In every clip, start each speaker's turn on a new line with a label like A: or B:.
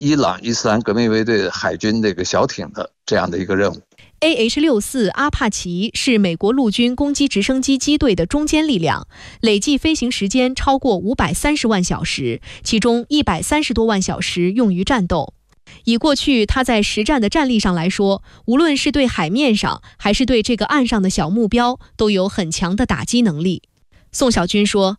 A: 伊朗伊斯兰革命卫队海军这个小艇的这样的一个任务。
B: AH-64阿帕奇是美国陆军攻击直升机机队的中坚力量，累计飞行时间超过530万小时，其中130多万小时用于战斗。以过去它在实战的战力上来说，无论是对海面上还是对这个岸上的小目标，都有很强的打击能力。宋晓军说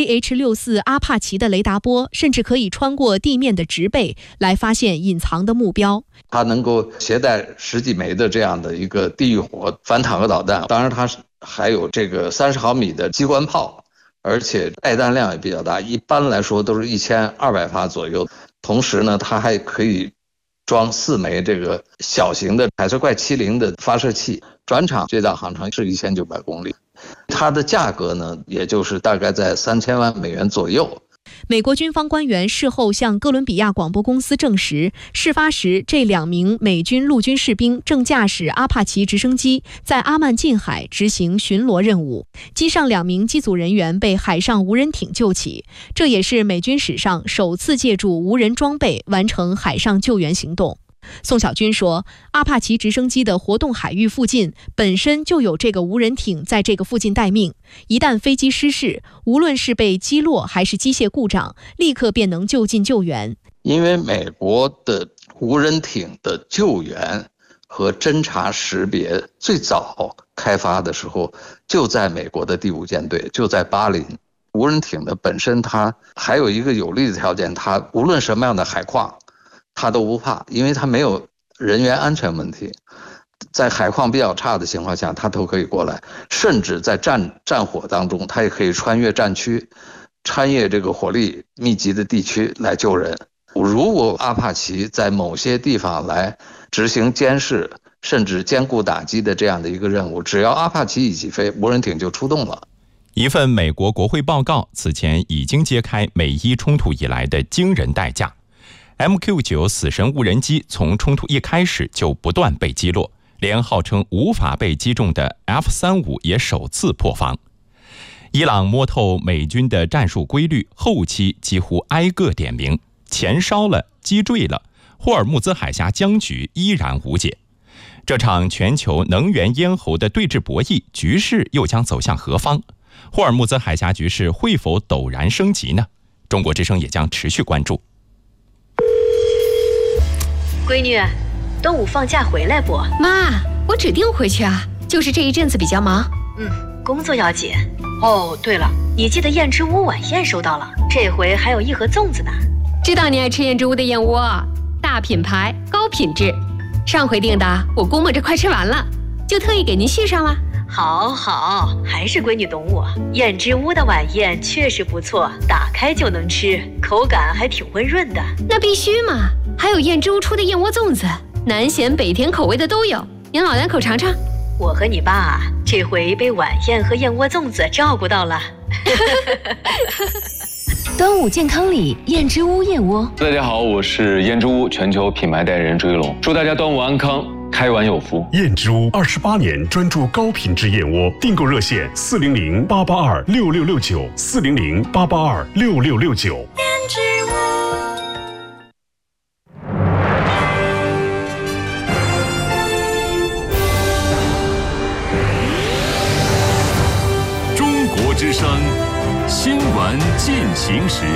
B: ，AH-64阿帕奇的雷达波甚至可以穿过地面的植被来发现隐藏的目标。
A: 它能够携带10几枚的这样的一个地狱火反坦克导弹，当然它还有这个30毫米的机关炮，而且带弹量也比较大，一般来说都是1200发左右。同时呢，它还可以装4枚这个小型的海狮怪70的发射器，转场最大航程是1900公里。它的价格呢，也就是大概在3000万美元左右。
B: 美国军方官员事后向哥伦比亚广播公司证实，事发时这2名美军陆军士兵正驾驶阿帕奇直升机在阿曼近海执行巡逻任务，机上2名机组人员被海上无人艇救起，这也是美军史上首次借助无人装备完成海上救援行动。宋晓军说，阿帕奇直升机的活动海域附近本身就有这个无人艇在这个附近待命，一旦飞机失事，无论是被击落还是机械故障，立刻便能就近救援。
A: 因为美国的无人艇的救援和侦察识别最早开发的时候就在美国的第5舰队，就在巴林。无人艇的本身它还有一个有利的条件，它无论什么样的海况他都不怕，因为他没有人员安全问题，在海况比较差的情况下他都可以过来，甚至在战火当中他也可以穿越战区，穿越这个火力密集的地区来救人。如果阿帕奇在某些地方来执行监视甚至兼顾打击的这样的一个任务，只要阿帕奇一起飞，无人艇就出动了。
C: 一份美国国会报告此前已经揭开美伊冲突以来的惊人代价。MQ-9死神无人机从冲突一开始就不断被击落，连号称无法被击中的 F-35也首次破防。伊朗摸透美军的战术规律，后期几乎挨个点名，前烧了，击坠了，霍尔木兹海峡僵局依然无解。这场全球能源咽喉的对峙博弈，局势又将走向何方？霍尔木兹海峡局势会否陡然升级呢？中国之声也将持续关注。
D: 闺女，端午放假回来不？
E: 妈，我指定回去啊，就是这一阵子比较忙。
D: 工作要紧。哦，对了，你记得燕之屋晚宴收到了，这回还有1盒粽子呢。
E: 知道你爱吃燕之屋的燕窝，大品牌高品质，上回订的我估摸着快吃完了，就特意给您续上了。
D: 好，还是闺女懂我。燕之屋的晚宴确实不错，打开就能吃，口感还挺温润的。
E: 那必须嘛，还有燕之屋出的燕窝粽子，南咸北甜口味的都有，您老两口尝尝。
D: 我和你爸这回被晚宴和燕窝粽子照顾到了。
F: 端午健康礼，燕之屋燕窝。
G: 大家好，我是燕之屋全球品牌代言人朱一龙，祝大家端午安康，开碗有福。
H: 燕之屋28年专注高品质燕窝，订购热线400-882-6669，400-882-6669。燕之屋。
I: 中国之声新闻进行时。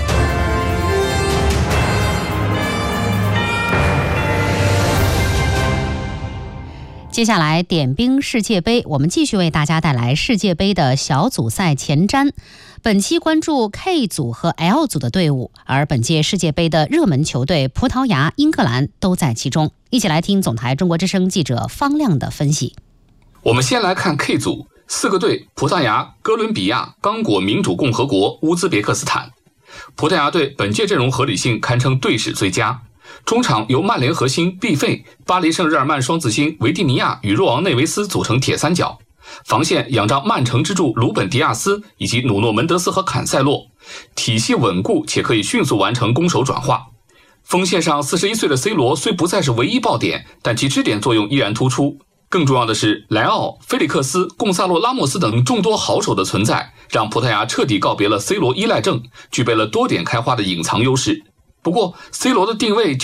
J: 接下来点兵世界杯，我们继续为大家带来世界杯的小组赛前瞻。本期关注 K 组和 L 组的队伍，而本届世界杯的热门球队葡萄牙、英格兰都在其中。一起来听总台中国之声记者方亮的分析。
K: 我们先来看 K 组，4个队：葡萄牙、哥伦比亚、刚果民主共和国、乌兹别克斯坦。葡萄牙队本届阵容合理性堪称队史最佳。中场由曼联核心毕费、巴黎圣日耳曼双子星维蒂尼亚与若昂内维斯组成铁三角，防线仰仗曼城之柱鲁本迪亚斯以及努诺门德斯和坎塞洛，体系稳固且可以迅速完成攻守转化。锋线上41岁的 C 罗虽不再是唯一爆点，但其支点作用依然突出。更重要的是，莱奥、菲利克斯、贡萨洛拉莫斯等众多好手的存在，让葡萄牙彻底告别了 C 罗依赖症，具备了多点开花的隐藏优势。 不过 C 罗的定位